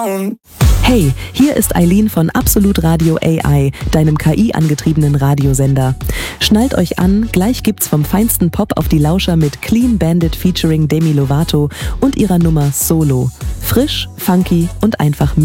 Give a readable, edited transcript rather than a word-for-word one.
Hey, hier ist Eileen von Absolut Radio AI, deinem KI-angetriebenen Radiosender. Schnallt euch an, gleich gibt's vom feinsten Pop auf die Lauscher mit Clean Bandit featuring Demi Lovato und ihrer Nummer Solo. Frisch, funky und einfach